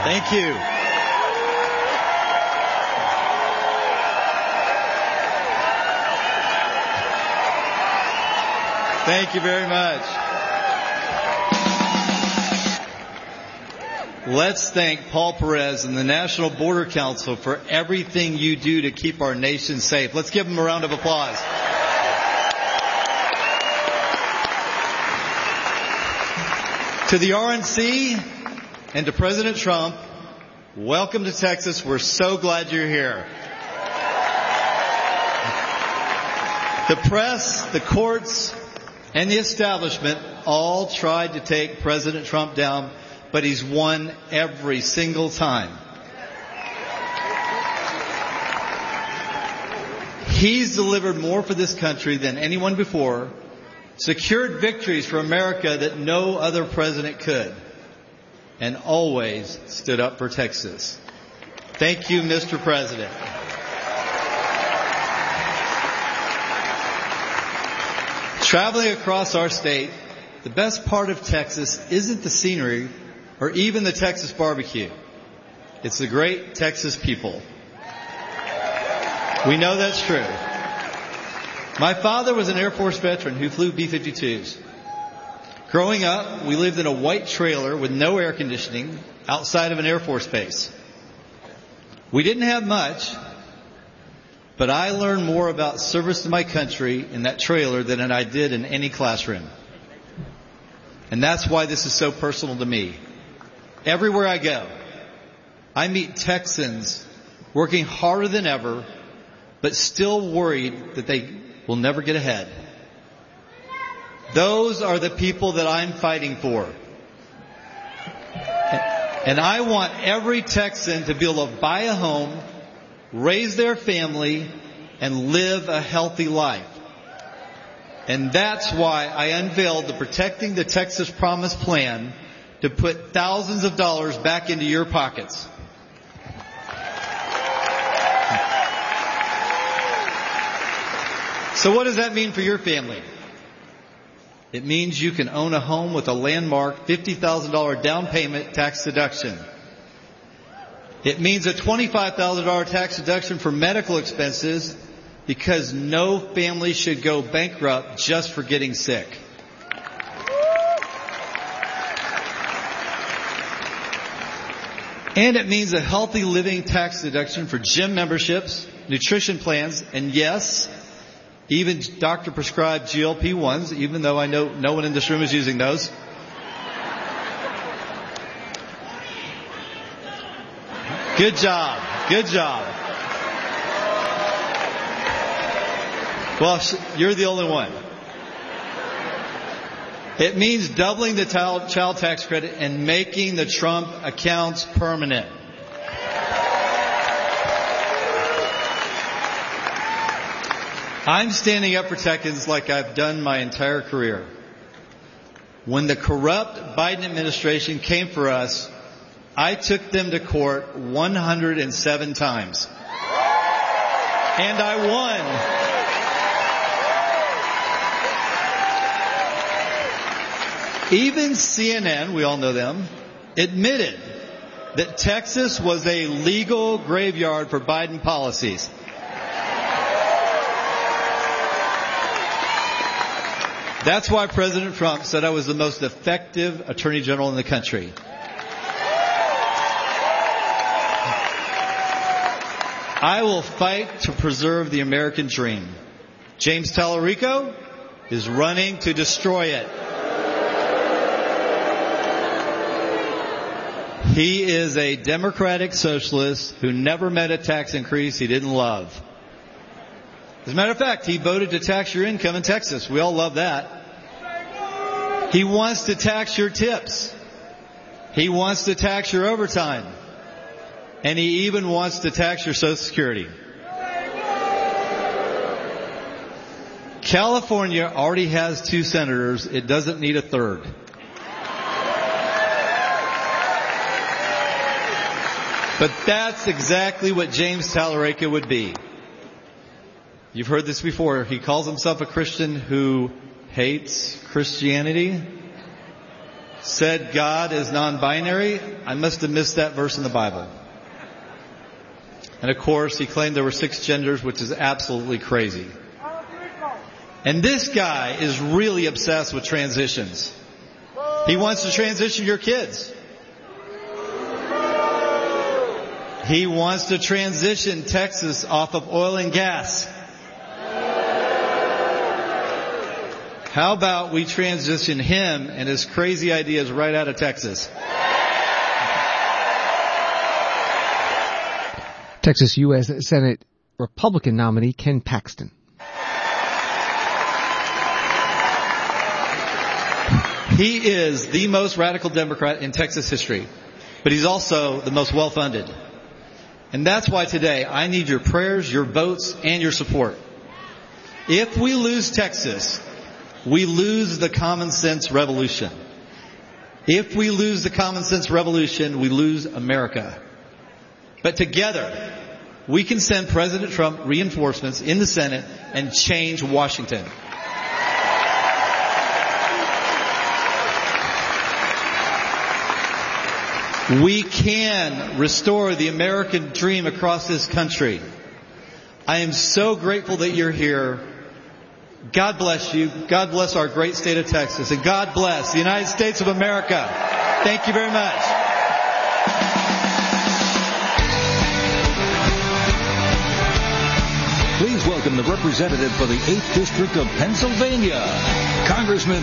Thank you. Thank you very much. Let's thank Paul Perez and the National Border Council for everything you do to keep our nation safe. Let's give them a round of applause. To the RNC and to President Trump, welcome to Texas. We're so glad you're here. The press, the courts, and the establishment all tried to take President Trump down, but he's won every single time. He's delivered more for this country than anyone before, secured victories for America that no other president could, and always stood up for Texas. Thank you, Mr. President. Traveling across our state, the best part of Texas isn't the scenery or even the Texas barbecue. It's the great Texas people. We know that's true. My father was an Air Force veteran who flew B-52s. Growing up, we lived in a white trailer with no air conditioning outside of an Air Force base. We didn't have much, but I learned more about service to my country in that trailer than I did in any classroom. And that's why this is so personal to me. Everywhere I go, I meet Texans working harder than ever, but still worried that they will never get ahead. Those are the people that I'm fighting for. And I want every Texan to be able to buy a home, raise their family, and live a healthy life. And that's why I unveiled the Protecting the Texas Promise plan to put thousands of dollars back into your pockets. So what does that mean for your family? It means you can own a home with a landmark $50,000 down payment tax deduction. It means a $25,000 tax deduction for medical expenses because no family should go bankrupt just for getting sick. And it means a healthy living tax deduction for gym memberships, nutrition plans, and yes, even doctor-prescribed GLP-1s, even though I know no one in this room is using those. Good job. Good job. Well, you're the only one. It means doubling the child tax credit and making the Trump accounts permanent. I'm standing up for Texans like I've done my entire career. When the corrupt Biden administration came for us, I took them to court 107 times. And I won. Even CNN, we all know them, admitted that Texas was a legal graveyard for Biden policies. That's why President Trump said I was the most effective attorney general in the country. I will fight to preserve the American dream. James Tallarico is running to destroy it. He is a Democratic socialist who never met a tax increase he didn't love. As a matter of fact, he voted to tax your income in Texas. We all love that. He wants to tax your tips. He wants to tax your overtime. And he even wants to tax your Social Security. California already has 2 senators. It doesn't need a third. But that's exactly what James Tallarico would be. You've heard this before. He calls himself a Christian who hates Christianity. said God is non-binary, I must have missed that verse in the Bible. And of course, he claimed there were 6 genders, which is absolutely crazy. And this guy is really obsessed with transitions. He wants to transition your kids. He wants to transition Texas off of oil and gas. How about we transition him and his crazy ideas right out of Texas? Texas U.S. Senate Republican nominee Ken Paxton. He is the most radical Democrat in Texas history, but he's also the most well-funded. And that's why today I need your prayers, your votes, and your support. If we lose Texas, we lose the common sense revolution. If we lose the common sense revolution, we lose America. But together, we can send President Trump reinforcements in the Senate and change Washington. We can restore the American dream across this country. I am so grateful that you're here. God bless you. God bless our great state of Texas. And God bless the United States of America. Thank you very much. Please welcome the representative for the 8th District of Pennsylvania, Congressman